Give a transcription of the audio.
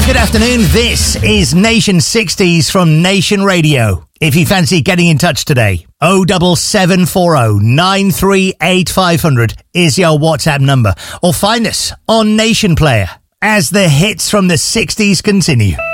Good afternoon. This is Nation 60s from Nation Radio. If you fancy getting in touch today, 07740 938 500 is your WhatsApp number. Or find us on Nation Player as the hits from the 60s continue.